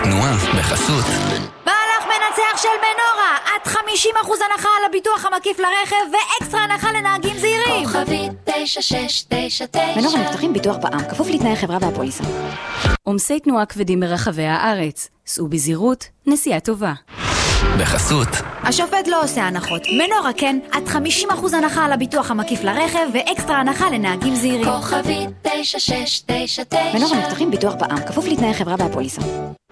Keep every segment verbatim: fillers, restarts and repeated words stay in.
תנועה בחסות מהלך מנצח של מנורה, עד חמישים אחוז הנחה על הביטוח המקיף לרכב ואקסטרה הנחה לנהגים זהירים. כוכבית תשע שש תשע תשע. מנורה מבטחים ביטוח בע"מ, כפוף לתנאי חברה והפוליסה. עומסי תנועה כבדים ברחבי הארץ, סעו בזהירות, נסיעה טובה. בחסות השופט לא עושה הנחות, מנורה כן, עד חמישים אחוז הנחה על הביטוח המקיף לרכב ואקסטרה הנחה לנהגים זהירים. כוכבית תשע שש תשע תשע. מנורה מבטחים ביטוח בע"מ, כפוף לתנאי חברה והפוליסה.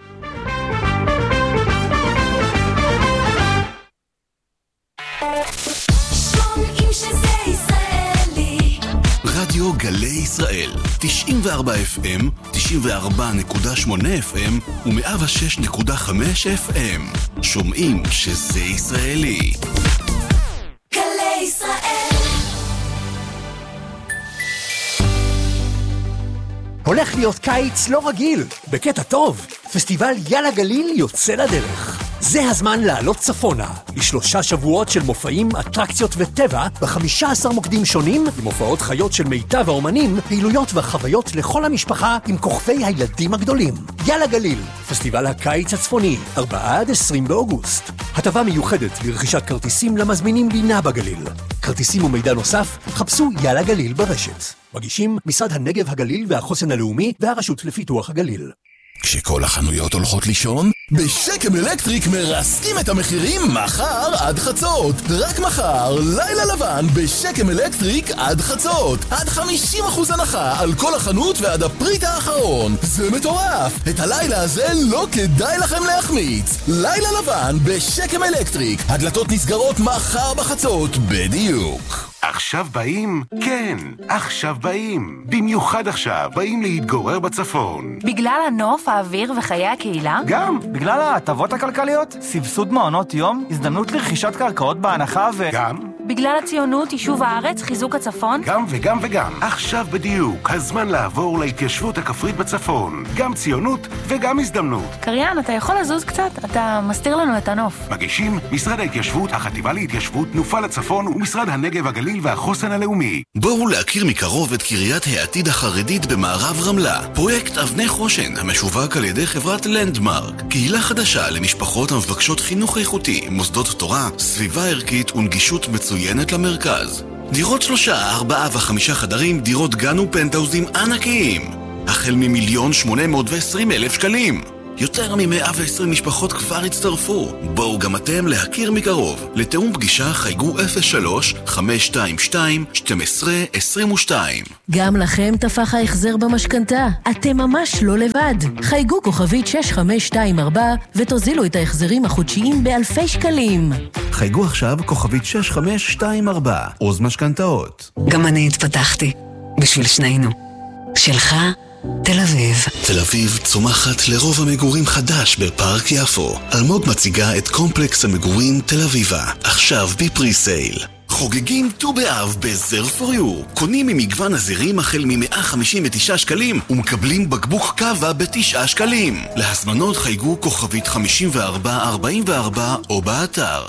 רדיו גלי ישראל, תשעים וארבע אף אם, תשעים וארבע נקודה שמונה אף אם ו-מאה ושש נקודה חמש אף אם. שומעים שזה ישראלי. גלי ישראל. הולך להיות קיץ לא רגיל, בקטע טוב. פסטיבל יאללה גליל יוצא לדרך. זה הזמן לעלות צפונה, לשלושה שבועות של מופעים, אטרקציות וטבע, ב-חמישה עשר מוקדים שונים, עם הופעות חיות של מיטב האומנים, פעילויות וחוויות לכל המשפחה, עם כוכבי הילדים הגדולים. יאללה גליל, פסטיבל הקיץ הצפוני, ארבעה עד עשרים באוגוסט. הטבה מיוחדת לרכישת כרטיסים למזמינים לינה בגליל. כרטיסים ומידע נוסף, חפשו יאללה גליל ברשת. מגישים משרד הנגב הגליל והחוסן הלאומי והרשות לפיתוח הגליל. כשכל החנויות הולכות לישון, בשקם אלקטריק מרסקים את המחירים מחר עד חצות. רק מחר, לילה לבן בשקם אלקטריק עד חצות. עד חמישים אחוז הנחה על כל החנות ועד הפריט האחרון. זה מטורף. את הלילה הזה לא כדאי לכם להחמיץ. לילה לבן בשקם אלקטריק. הדלתות נסגרות מחר בחצות בדיוק. עכשיו באים? כן, עכשיו באים. במיוחד עכשיו באים להתגורר בצפון. בגלל הנוף, האוויר וחיי הקהילה? גם. בגלל ההטבות הכלכליות, סבסוד מעונות יום, הזדמנות לרכישת קרקעות בהנחה ו... גם. בגלל הציונות, יישוב הארץ, חיזוק הצפון? גם וגם וגם. עכשיו בדיוק, הזמן לעבור להתיישבות הכפרית בצפון. גם ציונות וגם הזדמנות. קריין, אתה יכול לזוז קצת? אתה מסתיר לנו את הנוף. מגישים משרד ההתיישבות, החטיבה להתיישבות, תנופה לצפון ומשרד הנגב הגליל והחוסן הלאומי. בואו להכיר מקרוב את קריית העתיד החרדית במערב רמלה. פרויקט אבני חושן המשווק על ידי חברת לנדמרק. קהילה חדשה למשפחות המבקשות חינוך איכותי, מוסדות תורה, סביבה ערכית ונגישות מצוינת למרכז. דירות שלושה, ארבעה וחמישה חדרים, דירות גן ופנטאוזים ענקיים. החל ממיליון שמונה מאות ועשרים אלף שקלים. יותר מ-מאה ועשרים משפחות כבר הצטרפו. בואו גם אתם להכיר מקרוב. לתאום פגישה חייגו אפס שלוש חמש שתיים שתיים שתים עשרה עשרים ושתיים. גם לכם תפח ההחזר במשכנתה. אתם ממש לא לבד. חייגו כוכבית שש חמש שתיים ארבע ותוזילו את ההחזרים החודשיים באלפי שקלים. חייגו עכשיו כוכבית שש חמש שתיים ארבע. עוז משכנתאות. גם אני התפתחתי. בשביל שנינו. שלך תל אביב. תל אביב צומחת לרוב המגורים חדש בפארק יפו. אלמוג מציגה את קומפלקס המגורים תל אביבה, עכשיו בפרי סייל. חוגגים ט"ו באב בזר פור יו. קונים ממגוון הזירים החל מ-מאה חמישים ותשעה שקלים ומקבלים בקבוק קווה בתשעה שקלים. להזמנות חייגו כוכבית חמישים וארבע ארבעים וארבע או באתר.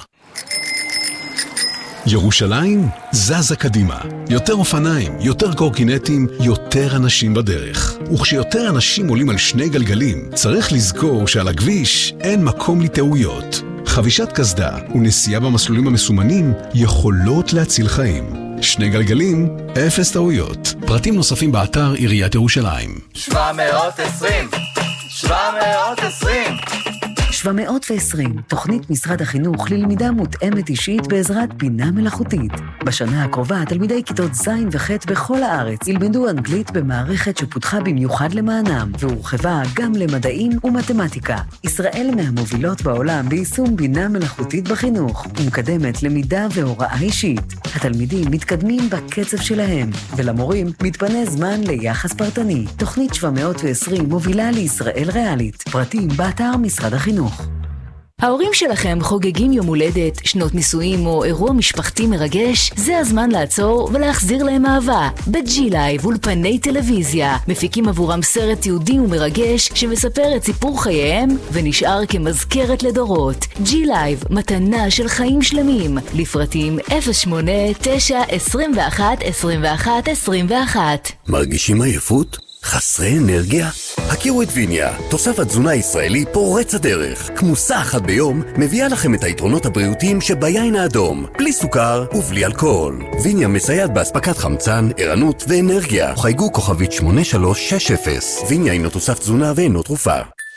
ירושלים זזה קדימה. יותר אופניים, יותר קורקינטים, יותר אנשים בדרך. וכשיותר אנשים עולים על שני גלגלים, צריך לזכור שעל הכביש אין מקום לטעויות. חבישת קסדה ונסיעה במסלולים המסומנים יכולות להציל חיים. שני גלגלים, אפס טעויות. פרטים נוספים באתר עיריית ירושלים. שבע מאות ועשרים שבע מאות ועשרים שבע מאות ועשרים, תוכנית משרד החינוך ללמידה מותאמת אישית בעזרת בינה מלאכותית. בשנה הקרובה, תלמידי כיתות ז' וח' בכל הארץ ילמדו אנגלית במערכת שפותחה במיוחד למענם, והורחבה גם למדעים ומתמטיקה. ישראל מהמובילות בעולם ביישום בינה מלאכותית בחינוך, ומקדמת למידה והוראה אישית. התלמידים מתקדמים בקצב שלהם, ולמורים מתפנה זמן ליחס פרטני. תוכנית שבע מאות ועשרים מובילה לישראל ריאלית. פרטים באתר משרד החינוך. ההורים שלכם חוגגים יום הולדת, שנות נישואים או אירוע משפחתי מרגש? זה הזמן לעצור ולהחזיר להם אהבה. ב-G Live אולפני טלוויזיה מפיקים עבורם סרט יהודי ומרגש שמספר את סיפור חייהם ונשאר כמזכרת לדורות. G Live, מתנה של חיים שלמים. לפרטים אפס שמונה תשע עשרים ואחת עשרים ואחת עשרים ואחת. מרגישים עייפות? חסרי אנרגיה? הכירו את ויניה, תוסף התזונה הישראלי פורץ הדרך. כמוסה אחת ביום מביאה לכם את היתרונות הבריאותיים שביין האדום, בלי סוכר ובלי אלכוהול. ויניה מסייעת באספקת חמצן, ערנות ואנרגיה. חייגו כוכבית שמונה שלוש שש אפס. ויניה אינו תוסף תזונה ואינו תרופה.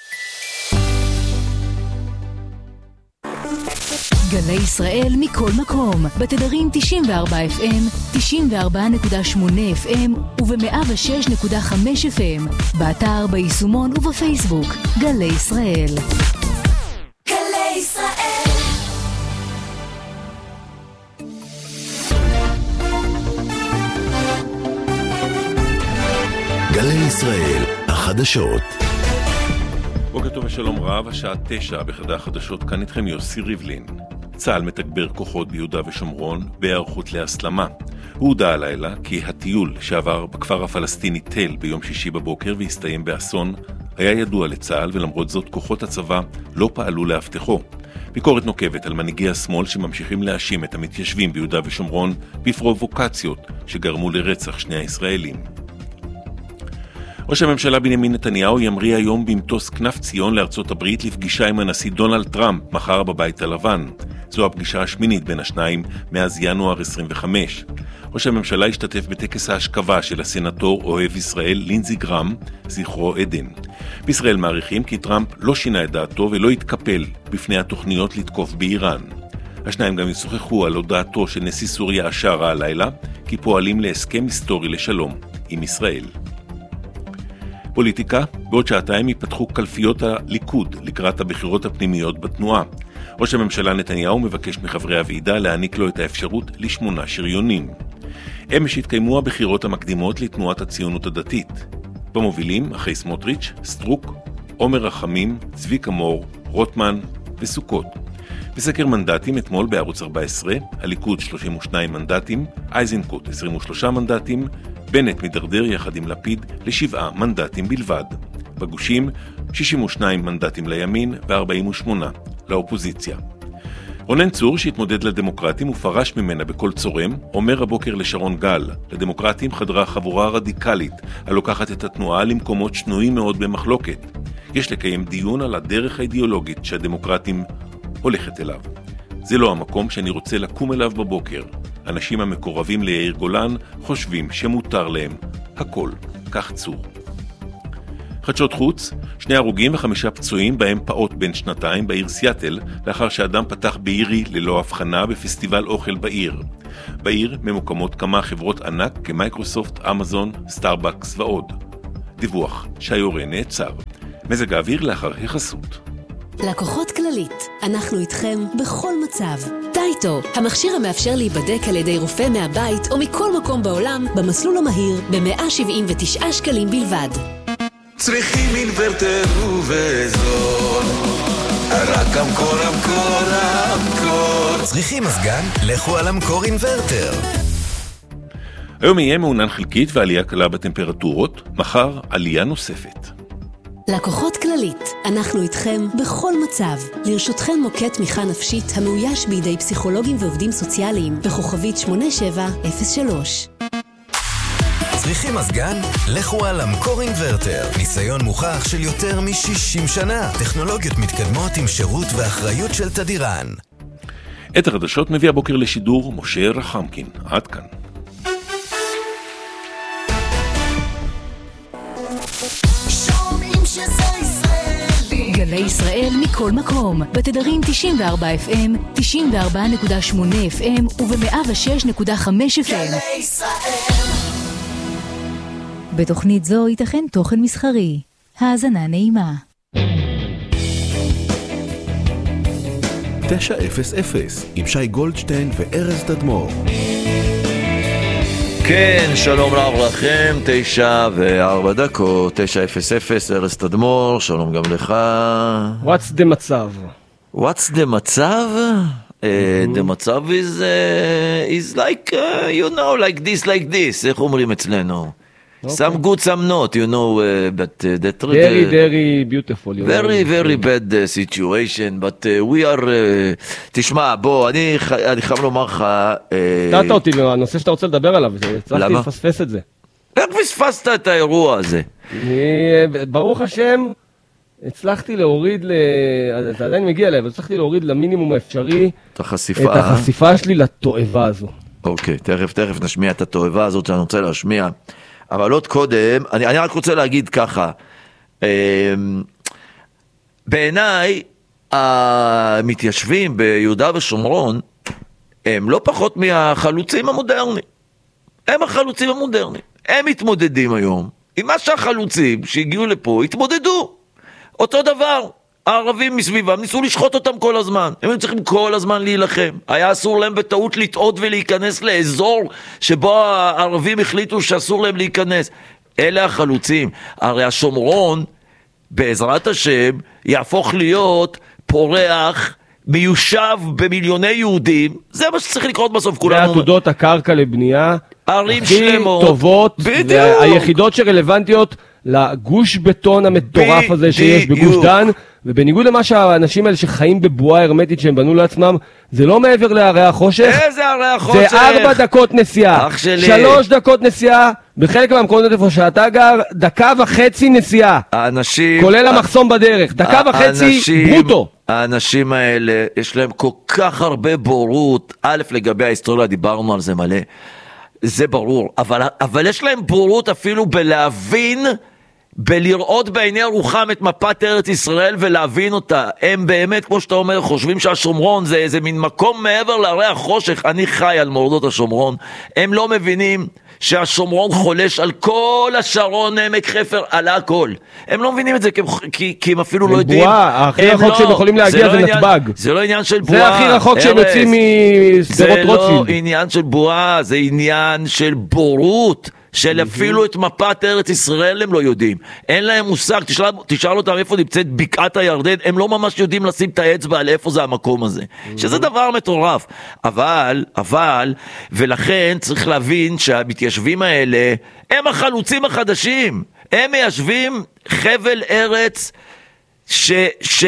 גלי ישראל מכל מקום, בתדרים תשעים וארבע אף אם, תשעים וארבע נקודה שמונה אף אם וב-מאה ושש נקודה חמש אף אם, באתר, ביישומון ובפייסבוק. גלי ישראל. גלי ישראל. גלי ישראל, החדשות. בוקר טוב ושלום רב, השעה תשע בחדר החדשות, כאן איתכם יוסי ריבלין. צה"ל מתגבר כוחות ביהודה ושומרון בהיערכות להסלמה. הוא הודע הלילה כי הטיול שעבר בכפר הפלסטיני תל ביום שישי בבוקר והסתיים באסון היה ידוע לצה"ל, ולמרות זאת כוחות הצבא לא פעלו להבטחו. ביקורת נוקבת על מנהיגי השמאל שממשיכים להאשים את המתיישבים ביהודה ושומרון בפרובוקציות שגרמו לרצח שני הישראלים. ראש הממשלה בנימין נתניהו ימריא היום במטוס כנף ציון לארצות הברית לפגישה עם הנשיא דונלד טראמפ מחר בבית הלבן. זו הפגישה השמינית בין השניים מאז ינואר עשרים וחמש. ראש הממשלה השתתף בטקס ההשכבה של הסנטור אוהב ישראל לינזי גרם, זכרו עדן. בישראל מעריכים כי טראמפ לא שינה את דעתו ולא התקפל בפני התוכניות לתקוף באיראן. השניים גם ישוחחו על הודעתו של נשיא סוריה השארה הלילה כי פועלים להסכם היסטורי לשלום עם ישראל. פוליטיקה, בעוד שעתיים ייפתחו קלפיות הליכוד לקראת הבחירות הפנימיות בתנועה. ראש הממשלה נתניהו מבקש מחברי הוועידה להעניק לו את האפשרות לשמונה שריונים. אמש התקיימו הבחירות המקדימות לתנועת הציונות הדתית. במובילים, אחרי סמוטריץ', סטרוק, עומר רחמים, צביקה מור, רוטמן וסוכות. בסקר מנדטים אתמול בערוץ ארבע עשרה, הליכוד שלושים ושניים מנדטים, אייזנקוט עשרים ושלושה מנדטים, בנט מדרדר יחד עם לפיד לשבעה מנדטים בלבד. בגושים, שישים ושניים מנדטים לימין ו-ארבעים ושמונה לאופוזיציה. רונן צור, שהתמודד לדמוקרטים ופרש ממנה בכל צורם, אומר הבוקר לשרון גל, לדמוקרטים חדרה חבורה רדיקלית הלוקחת את התנועה למקומות שנויים מאוד במחלוקת. יש לקיים דיון על הדרך האידיאולוגית שהדמוקרטים הולכת אליו. זה לא המקום שאני רוצה לקום אליו בבוקר. אנשים המקורבים ליאיר גולן חושבים שמותר להם הכל. כך צור. חדשות חוץ, שני הרוגים וחמישה פצועים בהם פעוט בן שנתיים בעיר סיאטל, לאחר שאדם פתח בירי ללא הבחנה בפסטיבל אוכל בעיר. בעיר ממוקמות כמה חברות ענק כמייקרוסופט, אמזון, סטארבקס ועוד. דיווח שהיורה נעצר. מזג האוויר לאחר החסות. לקוחות כללית, אנחנו איתכם בכל מצב. טייטו, המכשיר המאפשר להיבדק על ידי רופא מהבית או מכל מקום בעולם במסלול המהיר ב-מאה שבעים ותשעה שקלים בלבד. צריכים אינברטר ובזול, רק אמקור, אמקור, אמקור. צריכים מזגן? לכו על אמקור אינברטר. היום יהיה מעונן חלקית ועלייה קלה בטמפרטורות, מחר עלייה נוספת. לקוחות כללית, אנחנו איתכם בכל מצב. לרשותכם מוקד תמיכה נפשית המאויש בידי פסיכולוגים ועובדים סוציאליים בכוכבית שמונה שבע אפס שלוש. צריכים מזגן? לכו על אמקור אינברטר. ניסיון מוכח של יותר מ-שישים שנה. טכנולוגיות מתקדמות עם שירות ואחריות של תדירן. את החדשות מביא הבוקר לשידור משה רחמקין. עד כאן. גלי ישראל מכל מקום, בתדרים תשעים וארבע אף אם, תשעים וארבע נקודה שמונה אף אם וב-מאה ושש נקודה חמש אף אם. גלי ישראל. בתוכנית זו ייתכן תוכן מסחרי. האזנה נעימה. תשע אפס אפס עם שי גולדשטיין וארז תדמור. כן, שלום רב לכם, תשע וארבע דקות, תשע אפס אפס, ארז תדמור, שלום גם לך. What's the מצב? What's the מצב? Uh, the מצב is, uh, is like, uh, you know, like this, like this, איך אומרים אצלנו? Okay. Some good, some not, you know, uh, but uh, that... Very, uh, very beautiful. You very, know, very bad uh, situation, but uh, we are... Uh, תשמע, בוא, אני, אני חייב לומר לך... תעת אותי, הנושא שאתה רוצה לדבר עליו, הצלחתי לפספס את זה. איך פספסת את האירוע הזה? ברוך השם, הצלחתי להוריד, זה עדיין מגיע אליי, אבל הצלחתי להוריד למינימום האפשרי את החשיפה שלי לתועבה הזו. אוקיי, תכף, תכף נשמיע את התועבה הזאת שאני רוצה להשמיע. אבל עוד קודם, אני, אני רק רוצה להגיד ככה, בעיניי, המתיישבים ביהודה ושומרון, הם לא פחות מהחלוצים המודרניים. הם החלוצים המודרניים. הם מתמודדים היום עם מה שהחלוצים שהגיעו לפה התמודדו. אותו דבר. הערבים מסביבם ניסו לשחוט אותם כל הזמן. הם צריכים כל הזמן להילחם. היה אסור להם בטעות לטעות ולהיכנס לאזור שבו הערבים החליטו שאסור להם להיכנס. אלה החלוצים. הרי השומרון, בעזרת השם, יהפוך להיות פורח מיושב במיליוני יהודים. זה מה שצריך לקרות בסוף כולנו. זה עתודות הקרקע לבנייה ערים הכי שלמות טובות, היחידות שרלוונטיות לגוש בטון המטורף הזה שיש בגוש דן, ובניגוד למה שהאנשים האלה שחיים בבועה הרמטית שהם בנו לעצמם, זה לא מעבר להרי החושך. איזה הרי החושך? זה ארבע דקות נסיעה. אח שלי. שלוש דקות נסיעה, בחלק מהמקומות איפה שאתה גר, דקה וחצי נסיעה. האנשים... כולל המחסום בדרך, דקה וחצי ברוטו. האנשים האלה, יש להם כל כך הרבה בורות. א', לגבי ההיסטוריה, דיברנו על זה מלא. זה ברור, אבל, אבל יש להם בורות אפילו בלהבין, בלראות בעיני רוחם את מפת ארץ ישראל ולהבין אותה. הם באמת, כמו שאתה אומר, חושבים שהשומרון זה איזה מין מקום מעבר להרי החושך. אני חי על מורדות השומרון. הם לא מבינים שהשומרון חולש על כל השרון, עמק חפר, על הכל. הם לא מבינים את זה כי, כי, כי הם אפילו לא יודעים. בועה, הכי רחוק לא, שהם יכולים להגיע זה, זה לא נתב"ג. זה לא עניין של בועה. זה הכי רחוק שהם יוצאים מסדרות רוטשילד. זה לא עניין של בועה, זה עניין של בורות. של אפילו את מפת ארץ ישראל הם לא יודעים. אין להם מושג, תשאל, תשאל אותם איפה נמצאת בקעת הירדן, הם לא ממש יודעים לשים את האצבע על איפה זה המקום הזה. שזה דבר מטורף. אבל, אבל, ולכן צריך להבין שהמתיישבים האלה, הם החלוצים החדשים. הם מיישבים חבל ארץ ש... ש...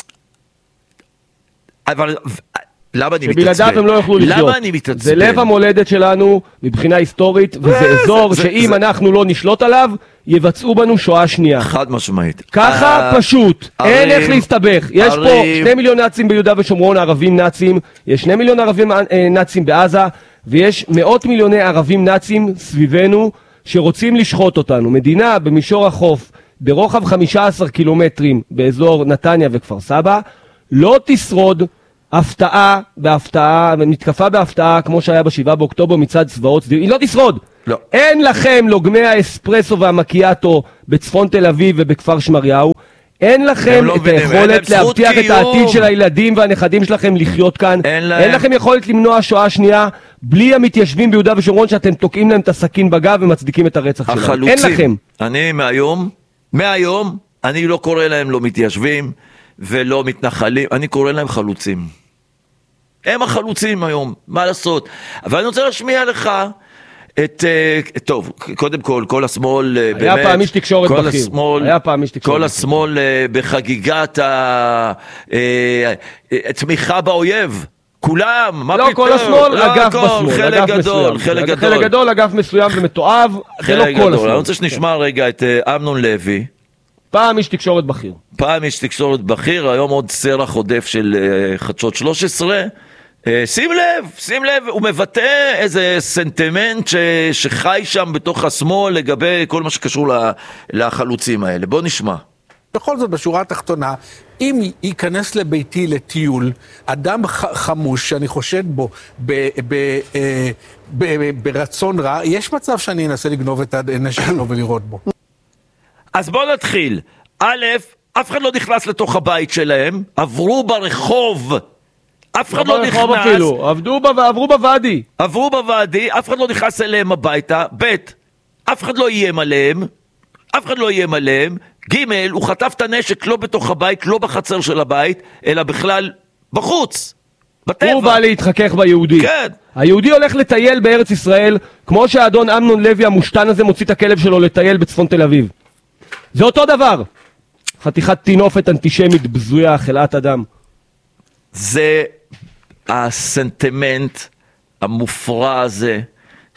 אבל... למה אני מתעצבן? שבלעדיו הם לא יוכלו לחיות. למה אני מתעצבן? זה לב המולדת שלנו מבחינה היסטורית, וזה אזור שאם אנחנו לא נשלוט עליו, יבצעו בנו שואה שנייה. חד משמעית. ככה פשוט, אין איך להסתבך. יש פה שני מיליון נאצים ביהודה ושומרון, ערבים נאצים, יש שני מיליון ערבים נאצים בעזה, ויש מאות מיליוני ערבים נאצים סביבנו, שרוצים לשחוט אותנו. מדינה במישור החוף, ברוחב חמישה עשר קילומטרים, באזור נתניה וכפר סבא, לא תשרוד הפתעה בהפתעה, מתקפה בהפתעה, כמו שהיה בשבעה באוקטובר מצד צבאות צדדים, היא לא תשרוד. לא. אין לכם לוגמי האספרסו והמקיאטו בצפון תל אביב ובכפר שמריהו, אין לכם לא את היכולת להבטיח את העתיד של הילדים והנכדים שלכם לחיות כאן, אין, אין לכם יכולת למנוע שואה שנייה, בלי המתיישבים ביהודה ושומרון שאתם תוקעים להם את הסכין בגב ומצדיקים את הרצח שלהם. החלוצים. אין לכם. אני מהיום, מהיום, אני לא קורא להם לא מתיישבים ולא מתנחלים, אני קורא להם חלוצים. הם החלוצים היום, מה לעשות? אבל אני רוצה להשמיע לך את, טוב, קודם כל, כל השמאל, היה באמת, פעם איש תקשורת כל בכיר. השמאל, היה פעם איש תקשורת כל השמאל בחגיגת התמיכה באויב. כולם, מה לא, פתאום? כל השמאל, לא אגף כל, בשמאל, חלק אגף גדול, מסוים. חלק גדול. חלק גדול, אגף מסוים ומתועב, זה לא כל השמאל. אני רוצה שנשמע רגע את אמנון לוי. פעם איש תקשורת בכיר. פעם איש תקשורת בכיר, היום עוד סרח עודף של חדשות שלוש עשרה. שים לב, שים לב, הוא מבטא איזה סנטימנט ש, שחי שם בתוך השמאל לגבי כל מה שקשור לחלוצים האלה. בוא נשמע. בכל זאת, בשורה התחתונה, אם ייכנס לביתי לטיול, אדם חמוש שאני חושד בו ב, ב, ב, ב, ברצון רע, יש מצב שאני אנסה לגנוב את הנשק שלו ולראות בו. אז בוא נתחיל. א', אף אחד לא נכנס לתוך הבית שלהם, עברו ברחוב, אף אחד לא נכנס, אפילו, עבדו ב... עברו בוואדי. עברו בוואדי, אף אחד לא נכנס אליהם הביתה. ב', אף אחד לא איים עליהם, אף אחד לא איים עליהם. ג', הוא חטף את הנשק לא בתוך הבית, לא בחצר של הבית, אלא בכלל בחוץ, בטבע. הוא בא להתחכך ביהודי. כן. היהודי הולך לטייל בארץ ישראל, כמו שהאדון אמנון לוי המושתן הזה מוציא את הכלב שלו לטייל בצפון תל אביב. זה אותו דבר. חתיכת תינופת אנטישמית בזויה, חלאת אדם. זה הסנטימנט המופרע הזה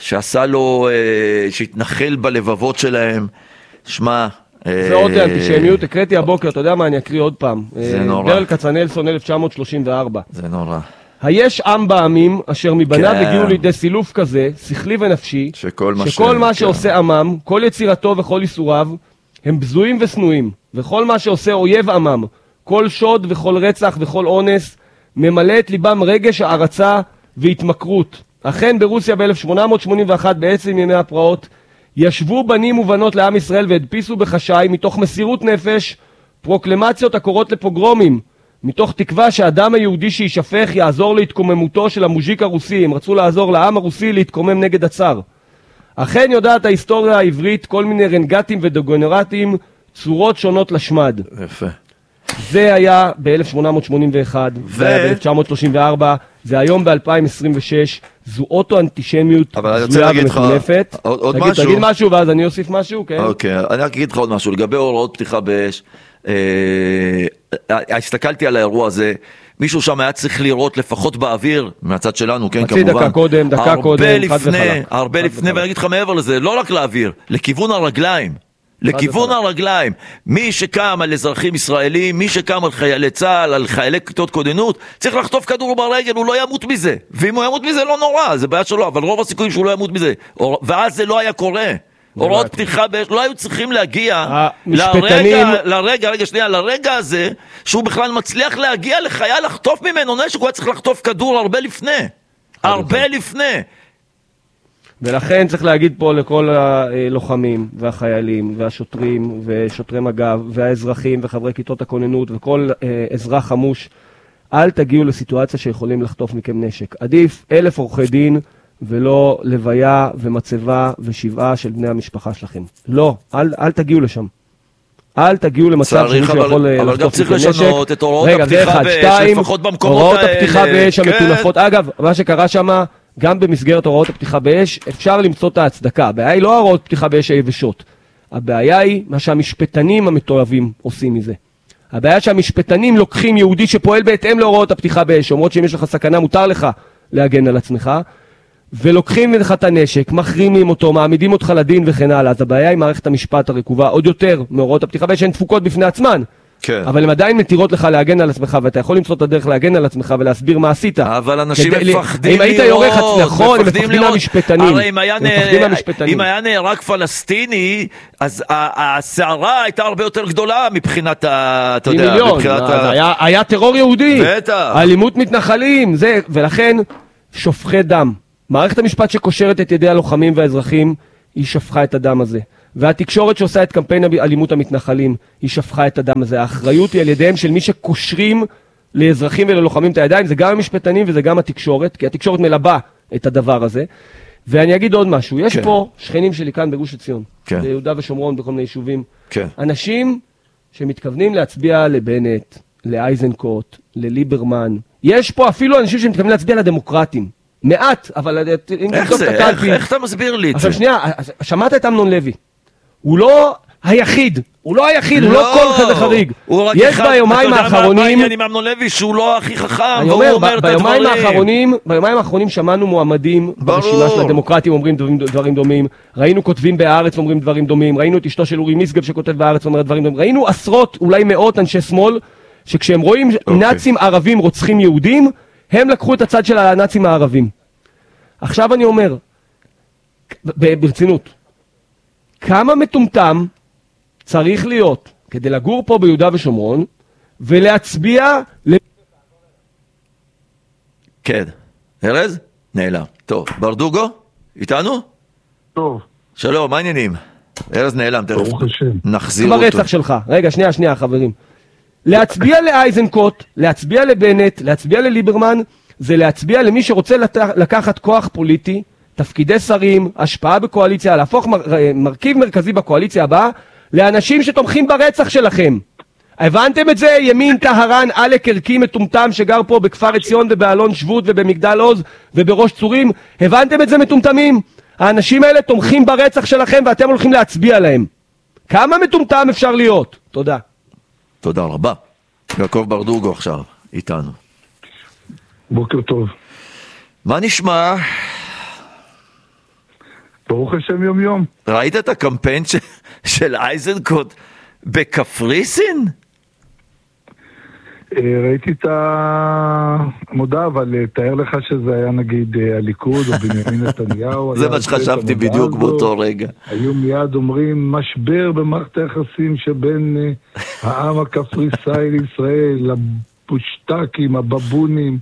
שעשה לו, אה, שהתנחל בלבבות שלהם. שמע, זה עוד אנטישמיות, הקראתי הבוקר, אתה יודע מה, אני אקריא עוד פעם. זה נורא. ברל כצנלסון, אלף תשע מאות שלושים וארבע. זה נורא. היש עם בעמים, אשר מבניו הגיעו לידי סילוף כזה, שכלי ונפשי, שכל מה, שכל מה שעושה עמם, כל יצירתו וכל איסוריו, הם בזויים ושנואים, וכל מה שעושה אויב עמם, כל שוד וכל רצח וכל אונס, ממלא את ליבם רגש הערצה והתמכרות. אכן ברוסיה ב-אלף שמונה מאות שמונים ואחת, בעצם ימי הפרעות, ישבו בנים ובנות לעם ישראל והדפיסו בחשאי, מתוך מסירות נפש, פרוקלמציות הקורות לפוגרומים, מתוך תקווה שהאדם היהודי שישפך יעזור להתקוממותו של המוז'יק הרוסי. הם רצו לעזור לעם הרוסי להתקומם נגד הצאר. אכן יודעת ההיסטוריה העברית כל מיני רנגטים ודגנרטים, צורות שונות לשמד. יפה. זה היה ב-אלף שמונה מאות שמונים ואחת, ו... זה היה ב-אלף תשע מאות שלושים וארבע, זה היום ב-אלפיים עשרים ושש, זו אוטו-אנטישמיות זויה ומטונפת. עוד, עוד תגיד, משהו. תגיד משהו ואז אני אוסיף משהו, כן? אוקיי, אני רק אגיד לך עוד משהו, לגבי הוראות פתיחה באש, אה, הסתכלתי על האירוע הזה, מישהו שם היה צריך לראות לפחות באוויר, מהצד שלנו, כן, כמובן. חצי דקה קודם, דקה קודם, חד וחלק. הרבה לפני, ואני אגיד לך מעבר לזה, לא רק לאוויר, לכיוון הרגליים. לכיוון הרגליים. מי שקם על אזרחים ישראלים, מי שקם על חיילי צה"ל, על חיילי כיתות כוננות, צריך לחטוף כדור ברגל, הוא לא ימות מזה. ואם הוא ימות מזה לא נורא, זה בעיה שלו, אבל רוב הסיכויים שהוא לא ימות מזה. ואז זה לא היה קורה. הוראות פתיחה באש, לא היו צריכים להגיע לרגע, לרגע, רגע שנייה, לרגע הזה, שהוא בכלל מצליח להגיע לחייל לחטוף ממנו נשק, הוא היה צריך לחטוף כדור הרבה לפני. הרבה לפני. ולכן צריך להגיד פה לכל הלוחמים והחיילים והשוטרים ושוטרי מג"ב והאזרחים וחברי כיתות הכוננות וכל אזרח חמוש, אל תגיעו לסיטואציה שיכולים לחטוף מכם נשק. עדיף אלף עורכי דין ולא לוויה ומצבה ושבעה של בני המשפחה שלכם. לא, אל, אל תגיעו לשם. אל תגיעו למצב שמישהו יכול לחטוף מכם נשק. אבל גם צריך לשנות את הוראות הפתיחה באש, לפחות במקומות האלה. הוראות הפתיחה באש המטונפות. אגב, מה שקרה שם, גם במסגרת הוראות הפתיחה באש, אפשר למצוא את ההצדקה. הבעיה היא לא הוראות פתיחה באש היבשות. הבעיה היא מה שהמשפטנים המתועבים עושים מזה. הבעיה שהמשפטנים לוקחים יהודי שפועל בהתאם להוראות הפתיחה באש, אומרות שאם יש לך סכנה מותר לך להגן על עצמך, ולוקחים לך את הנשק, מחרימים אותו, מעמידים אותך לדין וכן הלאה. אז הבעיה היא מערכת המשפט הרקובה עוד יותר מהוראות הפתיחה באש, שהן דפוקות בפני עצמן. כן. אבל הן עדיין מתירות לך להגן על עצמך, ואתה יכול למצוא את הדרך להגן על עצמך ולהסביר מה עשית. אבל אנשים כדי, מפחדים אם היית יורך, נכון, הם מפחדים מהמשפטנים. הרי אם היה, אם היה נהרג פלסטיני, אז הסערה הייתה הרבה יותר גדולה מבחינת ה... אתה יודע, מיליון, מבחינת ה... היה, היה טרור יהודי. בטח. אלימות מתנחלים, זה, ולכן שופכי דם. מערכת המשפט שקושרת את ידי הלוחמים והאזרחים, היא שפכה את הדם הזה. והתקשורת שעושה את קמפיין אלימות המתנחלים, היא שפכה את הדם הזה. האחריות היא על ידיהם של מי שקושרים לאזרחים וללוחמים את הידיים, זה גם המשפטנים וזה גם התקשורת, כי התקשורת מלבה את הדבר הזה. ואני אגיד עוד משהו, יש כן. פה שכנים שלי כאן בגוש עציון, כן. ביהודה ושומרון, בכל מיני יישובים, כן. אנשים שמתכוונים להצביע לבנט, לאייזנקוט, לליברמן, יש פה אפילו אנשים שמתכוונים להצביע לדמוקרטים. מעט, אבל אם איך זה? איך, איך אתה מסביר לי את זה? עכשיו שנייה, שמעת את אמנון לוי. הוא לא היחיד, הוא לא היחיד, הוא לא כל כזה חריג. יש ביומיים האחרונים... אתה יודע מה העניין עם אמנון לוי? שהוא לא הכי חכם, והוא אומר את הדברים. ביומיים האחרונים שמענו מועמדים ברשימה של הדמוקרטים אומרים דברים דומים, ראינו כותבים בהארץ ואומרים דברים דומים, ראינו את אשתו של אורי משגב שכותב בהארץ ואומרת דברים דומים, ראינו עשרות, אולי מאות אנשי שמאל, שכשהם רואים נאצים ערבים רוצחים יהודים, הם לקחו את הצד של הנאצים הערבים. עכשיו אני אומר, ברצינות, כמה מטומטם צריך להיות כדי לגור פה ביהודה ושומרון ולהצביע ל... כן. ארז? נעלם. טוב. ברדוגו? איתנו? טוב. שלום, מה העניינים? ארז נעלם, תכף נחזיר אותו. ברצח שלך. רגע, שנייה, שנייה, חברים. להצביע לאייזנקוט, להצביע לבנט, להצביע לליברמן, זה להצביע למי שרוצה לקחת כוח פוליטי, תפקידי שרים, השפעה בקואליציה, להפוך מר, מרכיב מרכזי בקואליציה הבאה, לאנשים שתומכים ברצח שלכם. הבנתם את זה? ימין טהרן, אלק ערכי מטומטם שגר פה בכפר עציון ובאלון שבות ובמגדל עוז ובראש צורים. הבנתם את זה מטומטמים? האנשים האלה תומכים ברצח שלכם ואתם הולכים להצביע להם. כמה מטומטם אפשר להיות? תודה. תודה רבה. יעקב ברדוגו עכשיו, איתנו. בוקר טוב. מה נשמע? ברוך השם יום יום. ראית את הקמפיין ש... של אייזנקוט בקפריסין? ראיתי את המודעה, אבל תאר לך שזה היה נגיד הליכוד או בנימין נתניהו. זה מה שחשבתי בדיוק באותו רגע. היו מיד אומרים משבר במערכת היחסים שבין העם הקפריסאי לישראל, הפושטקים, הבבונים.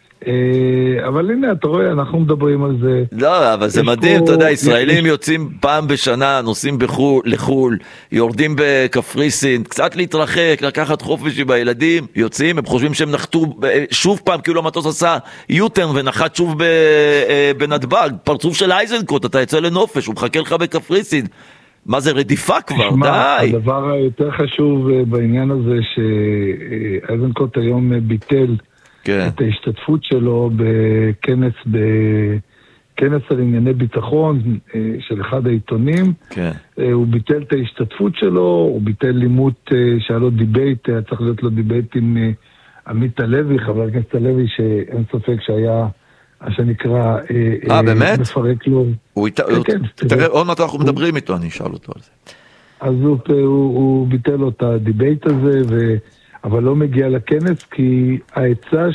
אבל הנה, אתה רואה, אנחנו מדברים על זה. לא, אבל זה מדהים, אתה יודע, ישראלים יוצאים פעם בשנה, נוסעים לחול, יורדים בקפריסין, קצת להתרחק, לקחת חופש עם הילדים, יוצאים, הם חושבים שהם נחתו שוב פעם, כאילו המטוס עשה יוטרן ונחת שוב בנתב"ג, פרצוף של אייזנקוט, אתה יצא לנופש, הוא מחכה לך בקפריסין. מה זה רדיפה כבר? די. הדבר היותר חשוב בעניין הזה, שאייזנקוט היום ביטל כן. את ההשתתפות שלו בכנס, בכנס על ענייני ביטחון של אחד העיתונים. כן. הוא ביטל את ההשתתפות שלו, הוא ביטל לימות שהיה לו דיבייט, היה צריך להיות לו דיבייט עם עמית הלוי, חבר הכנסת הלוי, שאין ספק שהיה, שנקרא, אה, באמת? מפרק לו. הוא איתה, כן, כן, תראה, עוד מעט אנחנו מדברים איתו, אני אשאל אותו על זה. אז הוא, הוא, הוא ביטל לו את הדיבייט הזה, ו... אבל לא מגיע לכנס, כי העצה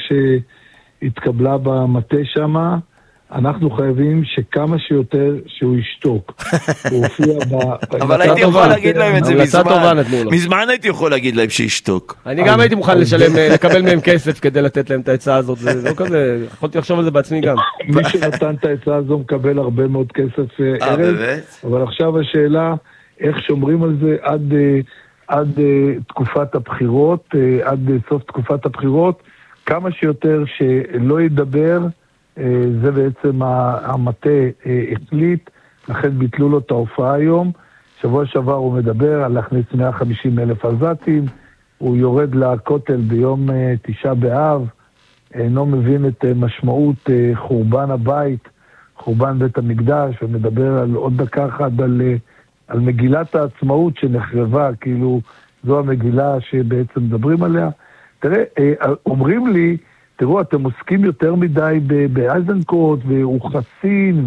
שהתקבלה במטה שמה, אנחנו חייבים שכמה שיותר שהוא ישתוק. הוא הופיע ב... אבל הייתי יכול להגיד להם את זה מזמן. מזמן הייתי יכול להגיד להם שישתוק. אני גם הייתי מוכן לקבל מהם כסף כדי לתת להם את העצה הזאת. זה לא כזה, יכולתי לחשוב על זה בעצמי גם. מי שנתן את העצה הזו מקבל הרבה מאוד כסף ערב. אבל עכשיו השאלה, איך שומרים על זה עד... עד uh, תקופת הבחירות, uh, עד uh, סוף תקופת הבחירות, כמה שיותר שלא ידבר, uh, זה בעצם המטה uh, החליט, לכן ביטלו לו את ההופעה היום. שבוע שעבר הוא מדבר על להכניס מאה וחמישים אלף עזתים, הוא יורד לכותל ביום uh, תשעה באב, אינו מבין את uh, משמעות uh, חורבן הבית, חורבן בית המקדש, ומדבר על עוד דקה אחת על... Uh, על מגילת העצמאות שנחרבה, כאילו זו המגילה שבעצם מדברים עליה. תראה, אומרים לי, תראו, אתם עוסקים יותר מדי באייזנקוט, והוא חסין,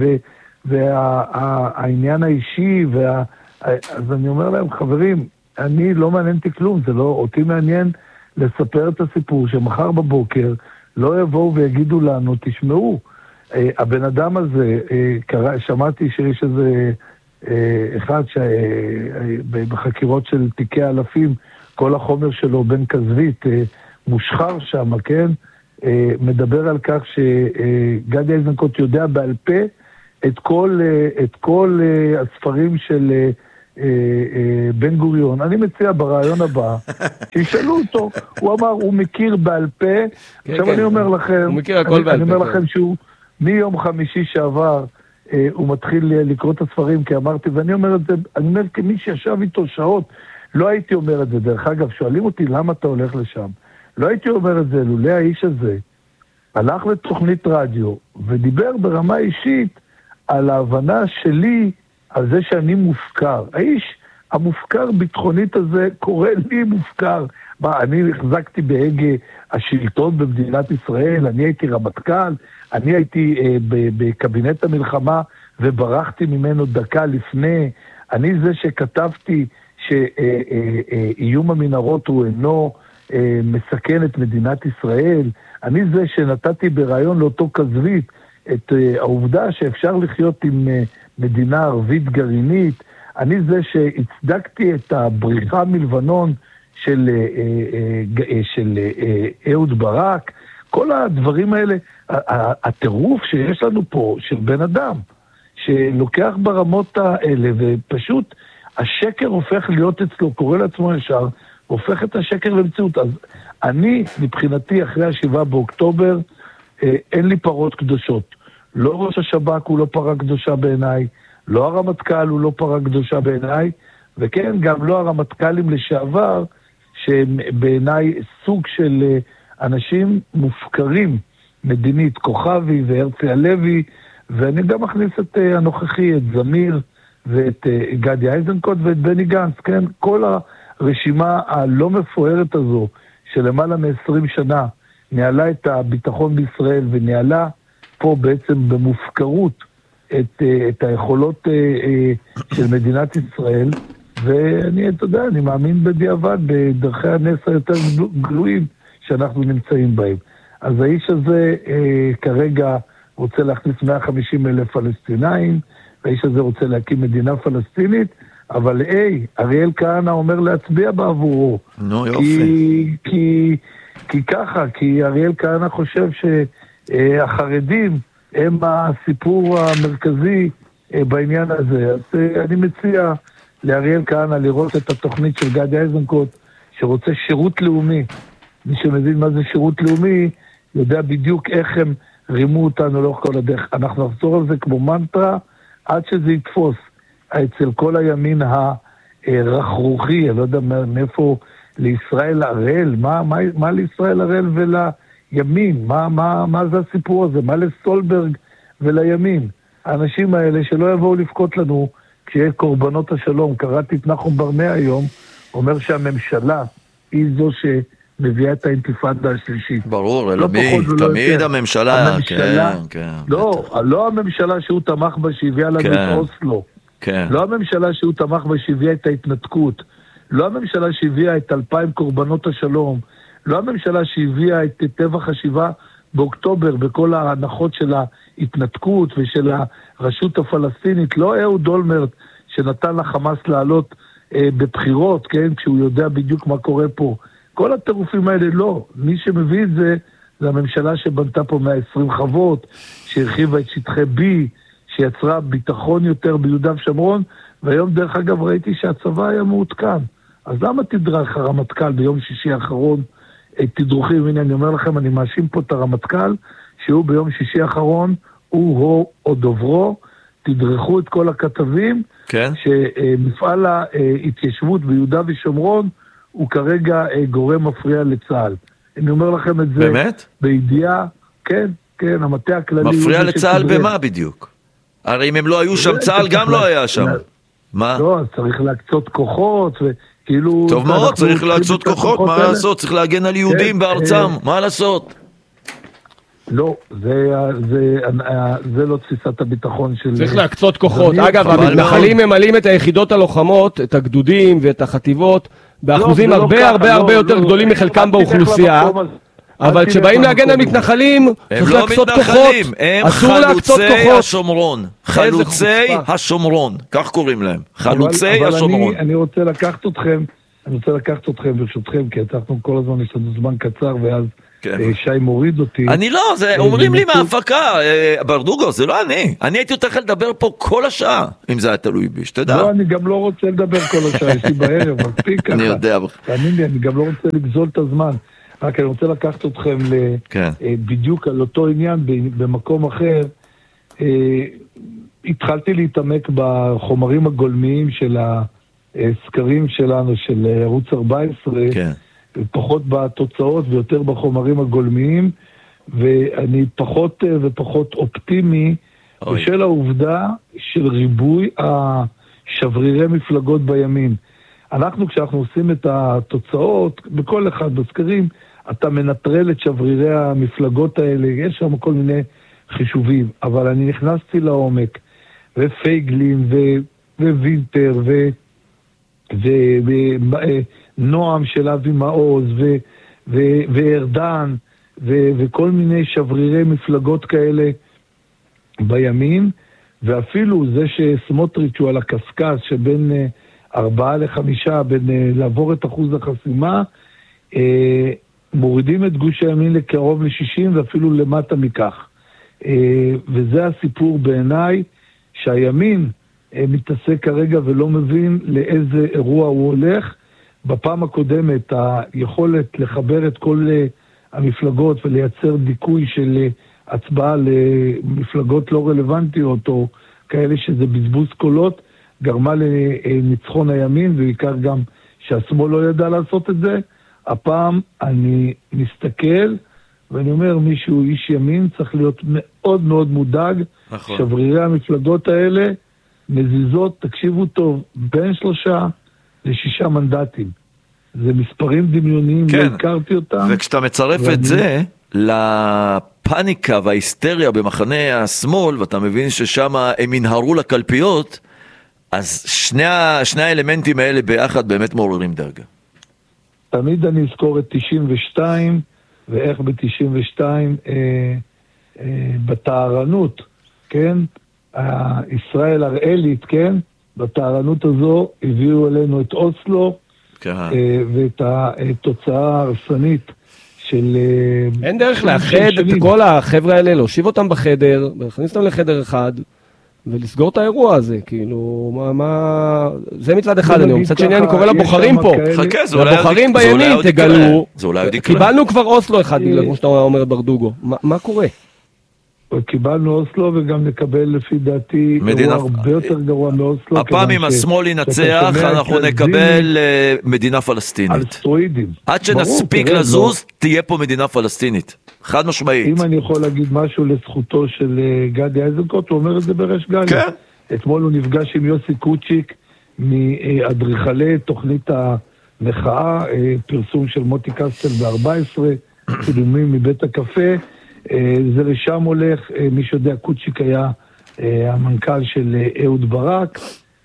והעניין האישי, וה... אז אני אומר להם, חברים, אני לא מעניינתי כלום, זה לא, אותי מעניין לספר את הסיפור, שמחר בבוקר לא יבואו ויגידו לנו, תשמעו, הבן אדם הזה, שמעתי שיש איזה... אחד שבחקירות של תיקי אלפים, כל החומר שלו בן כזבית מושחר שם, כן? מדבר על כך שגדי איזנקוט יודע בעל פה את כל, את כל הספרים של בן גוריון. אני מציע ברעיון הבא, שישאלו אותו, הוא אמר, הוא מכיר בעל פה, עכשיו אני אומר לכם, הוא מכיר הכל בעל פה. אני אומר לכם שהוא מיום חמישי שעבר, הוא מתחיל לקרוא את הספרים, כי אמרתי, ואני אומר את זה, אני אומר כמי שישב איתו שעות, לא הייתי אומר את זה. דרך אגב, שואלים אותי למה אתה הולך לשם. לא הייתי אומר את זה, לולא האיש הזה הלך לתוכנית רדיו, ודיבר ברמה אישית על ההבנה שלי, על זה שאני מופקר. האיש המופקר ביטחונית הזה קורא לי מופקר. מה, אני החזקתי בהגה השלטון במדינת ישראל, אני הייתי רמטכ"ל, אני הייתי אה, בקבינט המלחמה וברחתי ממנו דקה לפני, אני זה שכתבתי שאיום אה, אה, המנהרות הוא אינו אה, מסכן את מדינת ישראל, אני זה שנתתי ברעיון לאותו כזבית את אה, העובדה שאפשר לחיות עם אה, מדינה ערבית גרעינית, אני זה שהצדקתי את הבריחה מלבנון של, אה, אה, של אה, אהוד ברק, כל הדברים האלה, הטירוף שיש לנו פה של בן אדם, שלוקח ברמות האלה, ופשוט השקר הופך להיות אצלו, קורא לעצמו ישר, הופך את השקר למציאות. אז אני, מבחינתי, אחרי השבעה באוקטובר, אין לי פרות קדושות. לא ראש השב"כ הוא לא פרה קדושה בעיניי, לא הרמטכ"ל הוא לא פרה קדושה בעיניי, וכן, גם לא הרמטכ"לים לשעבר, שבעיניי סוג של אנשים מופקרים מדינית, כוכבי והרצי הלוי, ואני גם מכניס את הנוכחי, את זמיר ואת גדי איזנקוט ואת בני גנץ, כן? כל הרשימה הלא מפוארת הזו, שלמעלה מ-עשרים שנה ניהלה את הביטחון בישראל, וניהלה פה בעצם במופקרות את, את היכולות של מדינת ישראל, ואני, אתה יודע, אני מאמין בדיעבד, בדרכי הנס היותר גלויים שאנחנו נמצאים בהם. אז האיש הזה כרגע רוצה להכניס מאה וחמישים אלף פלסטינאים, והאיש הזה רוצה להקים מדינה פלסטינית, אבל היי, אריאל כהנא אומר להצביע בעבורו. נו, יופי. כי, כי, כי ככה, כי אריאל כהנא חושב שהחרדים הם הסיפור המרכזי בעניין הזה. אז אני מציע לאריאל כהנא לראות את התוכנית של גדי איזנקוט, שרוצה שירות לאומי. מי שמבין מה זה שירות לאומי, יודע בדיוק איך הם רימו אותנו לאורך כל הדרך. אנחנו נחזור על זה כמו מנטרה, עד שזה יתפוס אצל כל הימין הרכרוכי, אני לא יודע מאיפה לישראל הראל, מה, מה, מה לישראל הראל ולימין, מה, מה, מה זה הסיפור הזה, מה לסולברג ולימין. האנשים האלה שלא יבואו לפקוט לנו כשיהיה קורבנות השלום. קראתי את נחום ברנע היום, אומר שהממשלה היא זו שמביאה את האינתיפאדה השלישית. ברור, לא אלמי, תמיד הממשלה, הממשלה, כן, כן. לא, לא הממשלה שהוא תמך בה שהביאה לנו כן. את אוסלו. כן. לא הממשלה שהוא תמך בה שהביאה את ההתנתקות. לא הממשלה שהביאה את אלפיים קורבנות השלום. לא הממשלה שהביאה את טבח השבעה באוקטובר בכל ההנחות של ההתנתקות ושל הרשות הפלסטינית. לא אהוד אולמרט שנתן לחמאס לעלות אה, בבחירות, כן? כשהוא יודע בדיוק מה קורה פה. כל הטירופים האלה לא. מי שמביא את זה, זה הממשלה שבנתה פה מאה ועשרים חוות, שהרחיבה את שטחי B, שיצרה ביטחון יותר ביהודה ושומרון, והיום דרך אגב ראיתי שהצבא היה מעודכן. אז למה תדרך הרמטכ"ל ביום שישי האחרון תדרוכים? הנה אני אומר לכם, אני מאשים פה את הרמטכ"ל, שהוא ביום שישי האחרון, הוא או, או דוברו, תדרכו את כל הכתבים, כן. שמפעל ההתיישבות ביהודה ושומרון, הוא כרגע גורם מפריע לצה"ל. אני אומר לכם את זה. באמת? בידיעה, כן, כן, המטה הכללי. מפריע לצה"ל במה בדיוק? הרי אם הם לא היו שם, צה"ל גם לא היה שם. מה? לא, צריך להקצות כוחות, וכאילו... טוב מאוד, צריך להקצות כוחות, מה לעשות? צריך להגן על יהודים בארצם, מה לעשות? לא, זה לא תפיסת הביטחון של... צריך להקצות כוחות. אגב, המתנחלים ממלאים את היחידות הלוחמות, את הגדודים ואת החטיבות, באחוזים הרבה הרבה הרבה יותר גדולים מחלקם באוכלוסייה. אבל כשבאים להגן על מתנחלים, צריך להקצות כוחות. הם חלוצי השומרון. חלוצי השומרון. כך קוראים להם. חלוצי השומרון. אני רוצה לקחת אתכם, אני רוצה לקחת אתכם ברשותכם, כי אנחנו כל הזמן יש לנו זמן קצר, ואז שי מוריד אותי. אני לא, אומרים לי מההפקה, ברדוגו, זה לא אני. אני הייתי יותר לדבר פה כל השעה, אם זה היה תלוי בי, שתדע. לא, אני גם לא רוצה לדבר כל השעה, יש לי בערב, מספיק ככה. אני יודע. אני גם לא רוצה לגזול את הזמן. רק אני רוצה לקחת אתכם בדיוק על אותו עניין במקום אחר. התחלתי להתעמק בחומרים הגולמיים של הסקרים שלנו, של ערוץ ארבע עשרה, פחות בתוצאות ויותר בחומרים הגולמיים, ואני פחות ופחות אופטימי בשל העובדה של ריבוי השברירי מפלגות בימין. אנחנו, כשאנחנו עושים את התוצאות, בכל אחד בסקרים, אתה מנטרל את שברירי המפלגות האלה, יש שם כל מיני חישובים, אבל אני נכנסתי לעומק, ופייגלין, ווינטר, ונועם של אבי מעוז, וארדן, וכל מיני שברירי מפלגות כאלה בימין, ואפילו זה שסמוטריץ' הוא על הקסקס שבין ארבעה לחמישה, בין לעבור את אחוז החסימה, מורידים את גוש הימין לקרוב ל-שישים ואפילו למטה מכך. וזה הסיפור בעיניי, שהימין מתעסק כרגע ולא מבין לאיזה אירוע הוא הולך. בפעם הקודמת היכולת לחבר את כל המפלגות ולייצר דיכוי של הצבעה למפלגות לא רלוונטיות או כאלה שזה בזבוז קולות, גרמה לניצחון הימין, ובעיקר גם שהשמאל לא ידע לעשות את זה. הפעם אני מסתכל ואני אומר, מישהו איש ימין צריך להיות מאוד מאוד מודאג. נכון. שברירי המפלגות האלה מזיזות, תקשיבו טוב, בין שלושה לשישה מנדטים. זה מספרים דמיוניים, כן. לא הכרתי אותם. וכשאתה מצרף ואני... את זה לפער הפאניקה וההיסטריה במחנה השמאל, ואתה מבין ששם הם ינהרו לקלפיות, אז שני, שני האלמנטים האלה ביחד באמת מעוררים דאגה. תמיד אני אזכור את תשעים ושתיים, ואיך ב-תשעים ושתיים אה, אה, בתארנות, כן? ישראל הראלית, כן? בתארנות הזו הביאו אלינו את אוסלו, כן. אה, ואת התוצאה ההרסנית של... אה, אין דרך לאחד את כל החבר'ה האלה, להושיב אותם בחדר, להכניס אותם לחדר אחד, ולסגור את האירוע הזה, כאילו, מה, מה... זה מצד אחד, אני מצד שני, אני קורא לבוחרים פה. חכה, זה אולי... לבוחרים בימין, תגלו. זה אולי עוד יקרה. קיבלנו כבר אוסלו אחד, כמו שאתה אומר ברדוגו. מה קורה? קיבלנו אוסלו, וגם נקבל לפי דעתי אירוע הרבה יותר גרוע מאוסלו. הפעם אם השמאל ינצח, אנחנו נקבל מדינה פלסטינית. על סטרואידים. עד שנספיק לזוז, תהיה פה מדינה פלסטינית. חד משמעית. אם אני יכול להגיד משהו לזכותו של גדי איזנקוט, הוא אומר את זה בריש גלי. כן. אתמול הוא נפגש עם יוסי קוצ'יק, מאדריכלי תוכנית המחאה, פרסום של מוטי קסטל ב-ארבע עשרה, צילומים מבית הקפה. זה לשם הולך, מי שיודע, קוצ'יק היה המנכ"ל של אהוד ברק,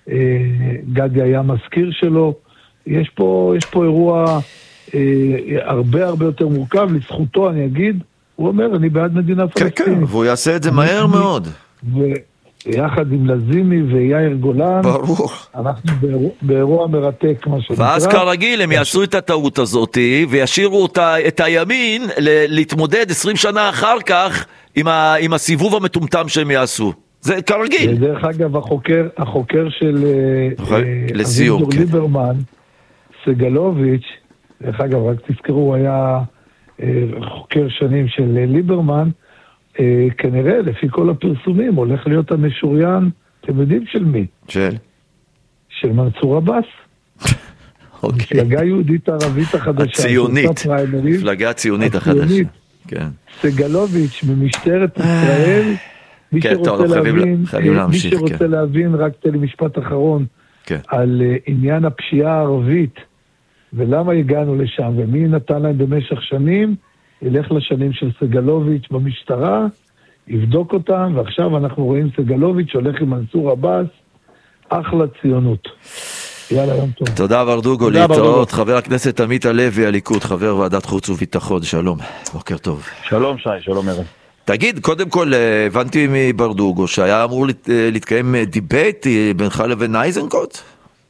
גדי היה מזכיר שלו. יש פה, יש פה אירוע הרבה הרבה יותר מורכב. לזכותו אני אגיד, הוא אומר, אני בעד מדינה פלסטינית. כן, כן, והוא יעשה את זה מהר מאוד. ויחד עם לזימי ויאיר גולן, ברור. אנחנו באירוע מרתק, מה שנקרא. ואז כרגיל הם יעשו את הטעות הזאת, וישאירו אותה, את הימין להתמודד עשרים שנה אחר כך עם, ה, עם הסיבוב המטומטם שהם יעשו. זה כרגיל. ודרך אגב, החוקר, החוקר של לסיום, אביגדור כן. ליברמן, סגלוביץ', דרך אגב, רק תזכרו, הוא היה חוקר שנים של ליברמן, כנראה, לפי כל הפרסומים, הולך להיות המשוריין, אתם יודעים של מי? של? של מנסור עבאס. אוקיי. מפלגה יהודית ערבית החדשה. הציונית. מפלגה הציונית החדשה. כן. סגלוביץ' ממשטרת ישראל, מי שרוצה להבין, מי שרוצה להבין, רק תן לי משפט אחרון, על עניין הפשיעה הערבית, ולמה הגענו לשם, ומי נתן להם במשך שנים, ילך לשנים של סגלוביץ' במשטרה, יבדוק אותם, ועכשיו אנחנו רואים סגלוביץ' הולך עם מנסור עבאס, אחלה ציונות. יאללה, יום טוב. תודה ברדוגו, להתראות. חבר הכנסת עמית הלוי, הליכוד, חבר ועדת חוץ וביטחון, שלום, בוקר טוב. שלום שי, שלום ערב. תגיד, קודם כל, הבנתי מברדוגו שהיה אמור להתקיים דיבייט בינך לבין איזנקוט?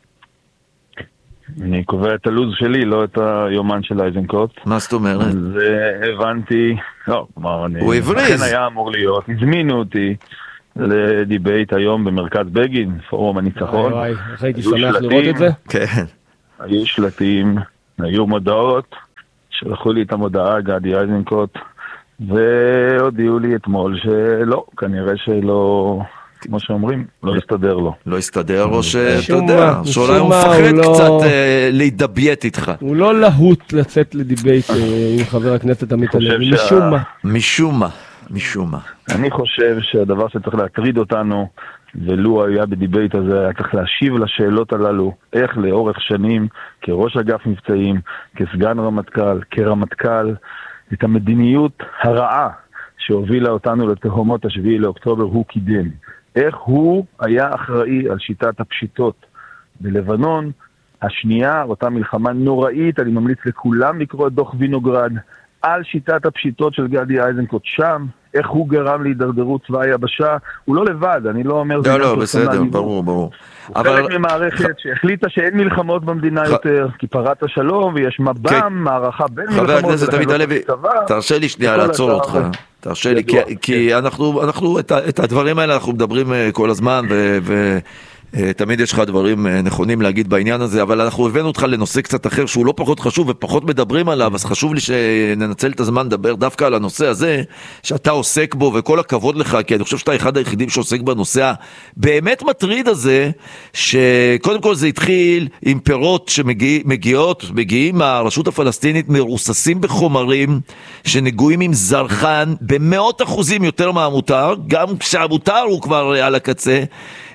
אני קובע את הלוז שלי, לא את היומן של איזנקוט. מה זאת אומרת? אז הבנתי, לא, כלומר, אני... הוא הבריז. לכן היה אמור להיות, הזמינו אותי לדיבייט היום במרכז בגין, פורום הניצחון. וואי, איך הייתי שמח לראות את זה? כן. היו שלטים, היו מודעות, שלחו לי את המודעה, גדי איזנקוט, והודיעו לי אתמול שלא, כנראה שלא... כמו שאומרים, לא יסתדר לו. לא יסתדר, או שאתה יודע, שאולי הוא מפחד קצת להידבייט איתך. הוא לא להוט לצאת לדיבייט עם חבר הכנסת עמית הלוי, משום מה. משום מה, משום מה. אני חושב שהדבר שצריך להטריד אותנו, ולו היה בדיבייט הזה, היה צריך להשיב לשאלות הללו, איך לאורך שנים, כראש אגף מבצעים, כסגן רמטכ"ל, כרמטכ"ל, את המדיניות הרעה שהובילה אותנו לתהומות השביעי לאוקטובר הוא קידם. איך הוא היה אחראי על שיטת הפשיטות בלבנון, השנייה, אותה מלחמה נוראית, אני ממליץ לכולם לקרוא את דוח וינוגרד, על שיטת הפשיטות של גדי איזנקוט שם, איך הוא גרם להידרדרות צבא היבשה, הוא לא לבד, אני לא אומר... לא, לא, בסדר, ברור, ברור. הוא חלק ממערכת שהחליטה שאין מלחמות במדינה יותר, כי פרץ השלום ויש מב"ם, מערכה בין מלחמות... חבר הכנסת עמית הלוי, תרשה לי שנייה לעצור אותך, תרשה לי, כי אנחנו, את הדברים האלה אנחנו מדברים כל הזמן, ו... תמיד יש לך דברים נכונים להגיד בעניין הזה, אבל אנחנו הבאנו אותך לנושא קצת אחר שהוא לא פחות חשוב ופחות מדברים עליו, אז חשוב לי שננצל את הזמן לדבר דווקא על הנושא הזה שאתה עוסק בו, וכל הכבוד לך, כי אני חושב שאתה אחד היחידים שעוסק בנושא הבאמת מטריד הזה, שקודם כל זה התחיל עם פירות שמגיעות, מגיעים מהרשות הפלסטינית מרוססים בחומרים שנגועים עם זרחן במאות אחוזים יותר מהמותר, גם כשהמותר הוא כבר על הקצה,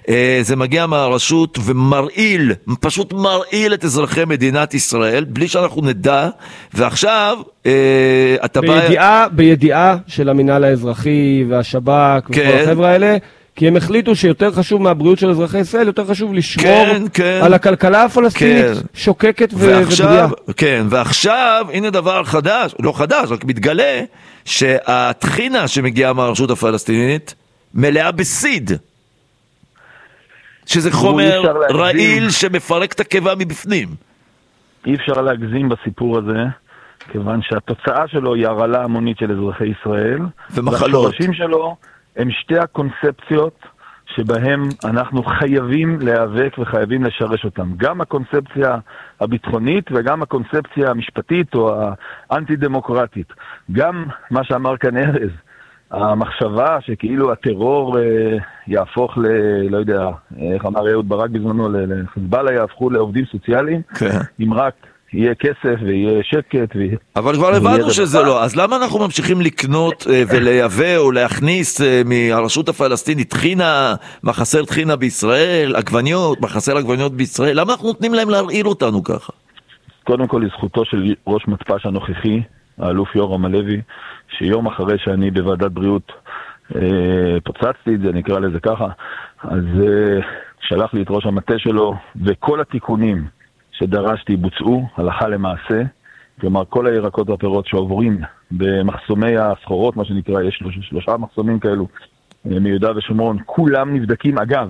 זה מגיע מהרשות ומרעיל, פשוט מרעיל את אזרחי מדינת ישראל, בלי שאנחנו נדע, ועכשיו אתה בא... בידיעה, בידיעה של המינהל האזרחי והשב"כ וכל החבר'ה האלה, כי הם החליטו שיותר חשוב מהבריאות של אזרחי ישראל, יותר חשוב לשמור כן, כן. על הכלכלה הפלסטינית כן. שוקקת ובריאה. כן, ועכשיו, הנה דבר חדש, לא חדש, רק מתגלה, שהתחינה שמגיעה מהרשות הפלסטינית מלאה בסיד. שזה חומר רעיל שמפרק את הקיבה מבפנים. אי אפשר להגזים בסיפור הזה, כיוון שהתוצאה שלו היא הרעלה המונית של אזרחי ישראל. ומחלות. והשורשים שלו הם שתי הקונספציות שבהם אנחנו חייבים להיאבק וחייבים לשרש אותם. גם הקונספציה הביטחונית וגם הקונספציה המשפטית או האנטי-דמוקרטית. גם מה שאמר כאן ארז, המחשבה שכאילו הטרור אה, יהפוך ל... לא יודע, איך אמר אהוד ברק בזמנו, לחיזבאללה יהפכו לעובדים סוציאליים, כן. אם רק יהיה כסף ויהיה שקט. ויהיה... אבל כבר הבנו שזה דבר. לא, אז למה אנחנו ממשיכים לקנות אה, ולייבא או להכניס אה, מהרשות הפלסטינית תחינה, מה חסר תחינה בישראל, עגבניות, מה חסר עגבניות בישראל, למה אנחנו נותנים להם להרעיל אותנו ככה? קודם כל לזכותו של ראש מתפ"ש הנוכחי, האלוף יורם הלוי, שיום אחרי שאני בוועדת בריאות אה, פוצצתי את זה, נקרא לזה ככה, אז אה, שלח לי את ראש המטה שלו, וכל התיקונים שדרשתי בוצעו הלכה למעשה, כלומר כל הירקות והפירות שעוברים במחסומי הסחורות, מה שנקרא, יש שלוש, שלושה מחסומים כאלו מיהודה ושומרון, כולם נבדקים. אגב,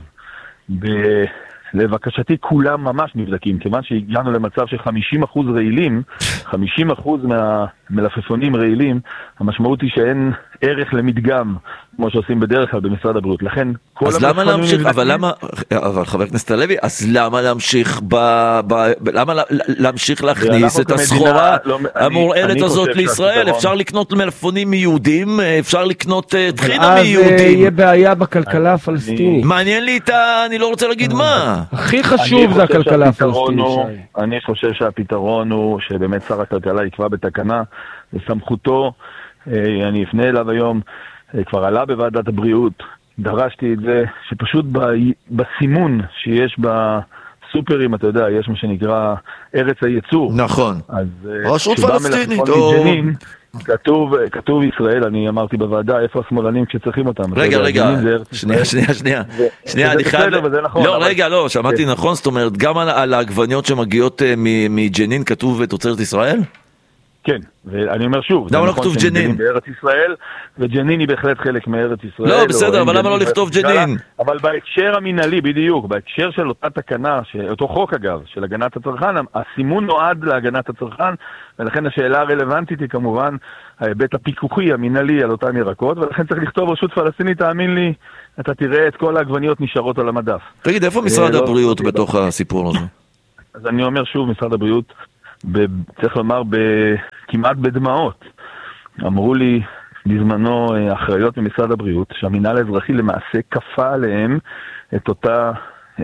ב- לבקשתי כולם ממש נבדקים, כיוון שהגענו למצב ש-חמישים אחוז רעילים, חמישים אחוז מהמלפפונים רעילים, המשמעות היא שאין ערך למדגם, כמו שעושים בדרך כלל במשרד הבריאות. לכן, כל אז למה להמשיך, אבל למה, אבל חבר הכנסת הלוי, אז למה להמשיך ב, ב, למה להמשיך להכניס את הסחורה לא, המורעלת הזאת לישראל? אפשר לקנות מלפפונים מיהודים, אפשר לקנות טחינה מיהודים. אז יהיה בעיה בכלכלה הפלסטינית. מעניין לי את ה... אני לא רוצה להגיד מה. הכי חשוב זה הכלכלה הפלסטינית. אני חושב שהפתרון הוא שבאמת שר הכלכלה יקבע בתקנה, בסמכותו, אני אפנה אליו היום, כבר עלה בוועדת הבריאות, דרשתי את זה, שפשוט בסימון שיש בסופרים, אתה יודע, יש מה שנקרא ארץ הייצור. נכון. אז רשות פלסטינית. מג'נין, כתוב, כתוב ישראל, אני אמרתי בוועדה, איפה השמאלנים כשצריכים אותם. רגע, רגע, שנייה, שנייה, שנייה. שנייה, אני חייב... לא, רגע, לא, שמעתי נכון, זאת אומרת, גם על העגבניות שמגיעות מג'נין כתוב תוצרת ישראל? כן, ואני אומר שוב, למה לא כתוב ג'נין? בארץ ישראל, וג'נין היא בהחלט חלק מארץ ישראל. לא, בסדר, אבל למה לא לכתוב ג'נין? אבל בהקשר המנהלי, בדיוק, בהקשר של אותה תקנה, אותו חוק אגב, של הגנת הצרכן, הסימון נועד להגנת הצרכן, ולכן השאלה הרלוונטית היא כמובן ההיבט הפיקוחי, המנהלי על אותם ירקות, ולכן צריך לכתוב רשות פלסטינית, תאמין לי, אתה תראה את כל העגבניות נשארות על המדף. תגיד, איפה משרד הבריאות בתוך הסיפור הזה? אז אני אומר שוב, משרד הבריאות, ב, צריך לומר, ב, כמעט בדמעות. אמרו לי בזמנו אחריות ממשרד הבריאות, שהמינהל האזרחי למעשה כפה עליהם את אותה,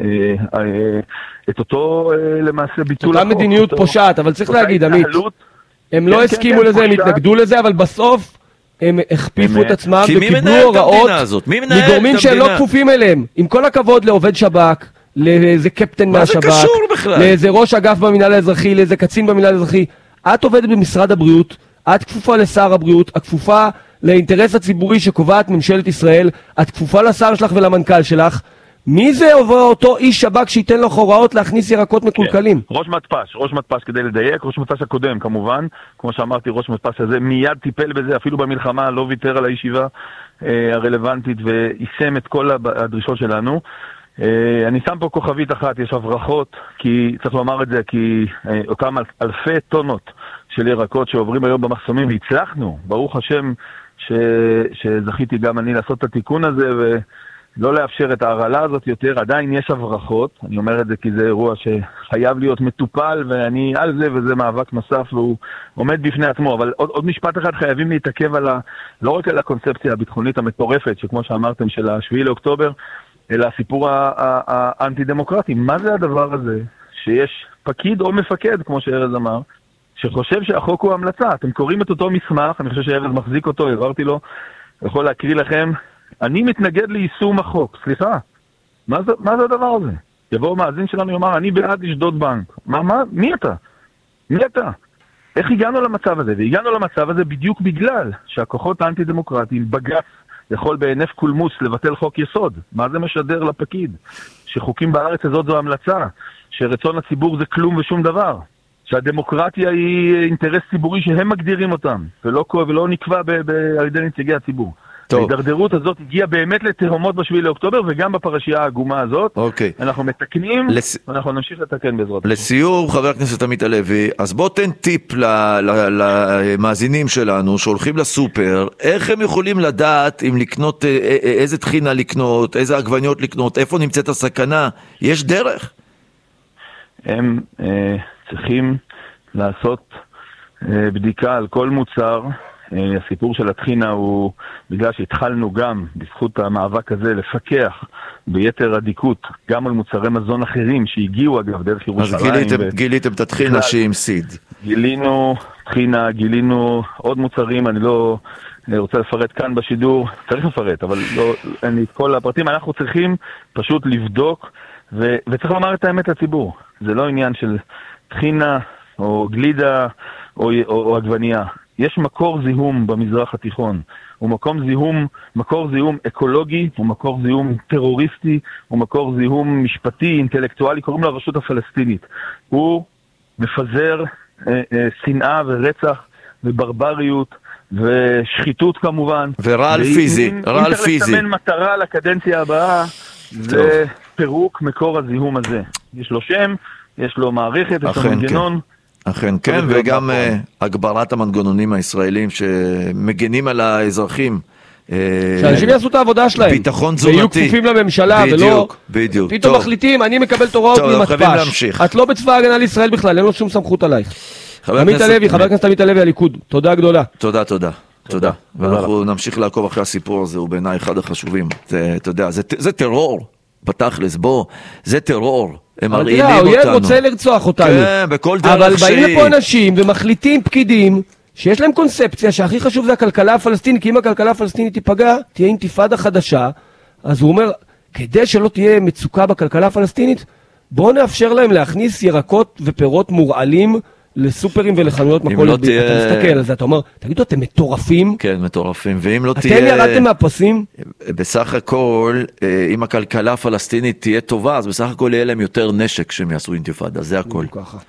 את אותו למעשה ביטול החוק. אותה מדיניות פושעת, אבל צריך להגיד, עמית, הם לא הסכימו לזה, הם התנגדו לזה, אבל בסוף הם הכפיפו את עצמם וקיבלו הוראות מגורמים שהם לא כפופים אליהם. עם כל הכבוד לעובד שב"כ, לאיזה קפטן מהשב"כ, לאיזה ראש אגף במינהל האזרחי, לאיזה קצין במינהל האזרחי. את עובדת במשרד הבריאות, את כפופה לשר הבריאות, את כפופה לאינטרס הציבורי שקובעת ממשלת ישראל, את כפופה לשר שלך ולמנכ"ל שלך. מי זה אותו איש שב"כ שייתן לך הוראות להכניס ירקות מקולקלים? ראש מתפ"ש, ראש מתפ"ש כדי לדייק, ראש מתפ"ש הקודם כמובן, כמו שאמרתי, ראש מתפ"ש הזה מיד טיפל בזה, אפילו במלחמה לא ויתר על הישיבה אה, הרלוונטית ויישם את כל הדרישות שלנו. אני שם פה כוכבית אחת, יש הברכות, כי צריך לומר את זה, כי אותם אלפי טונות של ירקות שעוברים היום במחסומים, והצלחנו, ברוך השם, ש... שזכיתי גם אני לעשות את התיקון הזה, ולא לאפשר את ההרעלה הזאת יותר, עדיין יש הברכות, אני אומר את זה כי זה אירוע שחייב להיות מטופל, ואני על זה, וזה מאבק נוסף, והוא עומד בפני עצמו, אבל עוד, עוד משפט אחד חייבים להתעכב על ה... לא רק על הקונספציה הביטחונית המטורפת, שכמו שאמרתם, של השביעי לאוקטובר, אלא הסיפור האנטי-דמוקרטי. מה זה הדבר הזה שיש פקיד או מפקד, כמו שארז אמר, שחושב שהחוק הוא המלצה? אתם קוראים את אותו מסמך, אני חושב שארז מחזיק אותו, העברתי לו, יכול להקריא לכם, אני מתנגד ליישום החוק, סליחה. מה זה, מה זה הדבר הזה? יבוא מאזין שלנו יאמר, אני בעד לשדוד בנק. מה, מה? מי אתה? מי אתה? איך הגענו למצב הזה? והגענו למצב הזה בדיוק בגלל שהכוחות האנטי-דמוקרטיים, בג"ץ, יכול בהינף קולמוס לבטל חוק יסוד. מה זה משדר לפקיד? שחוקים בארץ הזאת זו המלצה, שרצון הציבור זה כלום ושום דבר. שהדמוקרטיה היא אינטרס ציבורי שהם מגדירים אותם, ולא, ולא נקבע ב, ב, על ידי נציגי הציבור. ההידרדרות הזאת הגיעה באמת לתהומות בשביעי לאוקטובר, וגם בפרשייה העגומה הזאת. אוקיי. אנחנו מתקנים, לס... ואנחנו נמשיך לתקן בעזרת. לסיום, חבר הכנסת עמית הלוי, אז בוא תן טיפ למאזינים שלנו, שהולכים לסופר, איך הם יכולים לדעת אם לקנות, איזה תחינה לקנות, איזה עגבניות לקנות, איפה נמצאת הסכנה? יש דרך? הם אה, צריכים לעשות אה, בדיקה על כל מוצר. הסיפור של התחינה הוא בגלל שהתחלנו גם בזכות המאבק הזה לפקח ביתר עדיקות גם על מוצרי מזון אחרים שהגיעו אגב דרך ירושלים. אז גיליתם, ו... גיליתם את התחינה שהיא עם סיד. גילינו תחינה, גילינו עוד מוצרים, אני לא רוצה לפרט כאן בשידור, צריך לפרט, אבל לא, אין לי את כל הפרטים. אנחנו צריכים פשוט לבדוק ו... וצריך לומר את האמת לציבור. זה לא עניין של תחינה או גלידה או, או, או עגבנייה. יש מקור זיהום במזרח התיכון, הוא מקום זיהום, מקור זיהום אקולוגי, הוא מקור זיהום טרוריסטי, הוא מקור זיהום משפטי, אינטלקטואלי, קוראים לו הרשות הפלסטינית. הוא מפזר אה, אה, שנאה ורצח וברבריות ושחיתות כמובן. ורעל פיזי, רעל פיזי. אם צריך לסמן מטרה לקדנציה הבאה, זה פירוק מקור הזיהום הזה. יש לו שם, יש לו מערכת, יש לו מנגנון. אכן כן, וגם הגברת המנגנונים הישראלים שמגנים על האזרחים. שאנשים יעשו את העבודה שלהם. ביטחון תזונתי. ויהיו כפופים לממשלה, ולא... בדיוק, פתאום מחליטים, אני מקבל את הוראות ממתפ"ש. את לא בצבא ההגנה לישראל בכלל, אין לו שום סמכות עלייך. עמית הלוי, חבר הכנסת עמית הלוי, הליכוד. תודה גדולה. תודה, תודה. תודה. ואנחנו נמשיך לעקוב אחרי הסיפור הזה, הוא בעיניי אחד החשובים. אתה יודע, זה טרור. בתכלס, בוא, זה טרור. הם מרעילים אותנו. האויב רוצה לרצוח אותנו. כן, בכל דרך אבל שהיא. באים לפה אנשים ומחליטים פקידים שיש להם קונספציה שהכי חשוב זה הכלכלה הפלסטינית, כי אם הכלכלה הפלסטינית תיפגע, תהיה אינתיפאדה חדשה. אז הוא אומר, כדי שלא תהיה מצוקה בכלכלה הפלסטינית, בואו נאפשר להם להכניס ירקות ופירות מורעלים לסופרים ולחנויות מכולת. תהיה... אתה מסתכל על זה, אתה אומר, תגידו, אתם מטורפים? כן, מטורפים. ואם לא אתם תהיה... אתם ירדתם מהפסים? בסך הכל, אם הכלכלה הפלסטינית תהיה טובה, אז בסך הכל יהיה להם יותר נשק שהם יעשו אינתיפאדה, זה הכל. ככה.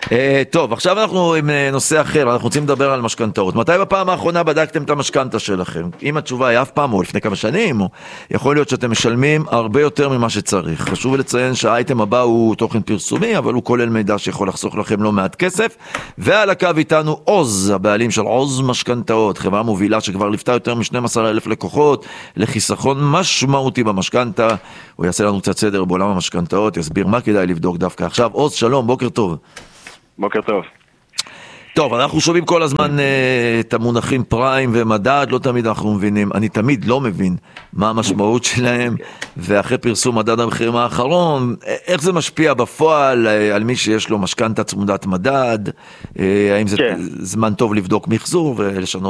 טוב, עכשיו אנחנו עם נושא אחר, אנחנו רוצים לדבר על משכנתאות. מתי בפעם האחרונה בדקתם את המשכנתה שלכם? אם התשובה היא אף פעם או לפני כמה שנים, או יכול להיות שאתם משלמים הרבה יותר ממה שצריך. חשוב לציין שהאייטם הבא הוא תוכן פרסומי, אבל הוא כולל מידע שיכול לחסוך לכם לא מעט כסף. ועל הקו איתנו עוז, הבעלים של עוז משכנתאות, חברה מובילה שכבר ליוותה יותר מ-שנים עשר אלף לקוחות לחיסכון משמעותי במשכנתה. הוא יעשה לנו קצת סדר בעולם המשכנתאות, יסביר מה כדאי לבדוק דווקא עכשיו. עוז, שלום, בוקר טוב. בוקר טוב. טוב, אנחנו שומעים כל הזמן uh, את המונחים פריים ומדד, לא תמיד אנחנו מבינים, אני תמיד לא מבין מה המשמעות שלהם, ואחרי פרסום מדד המחירים האחרון, איך זה משפיע בפועל uh, על מי שיש לו משכנתה צמודת מדד, uh, האם זה כן. זמן טוב לבדוק מחזור ולשנות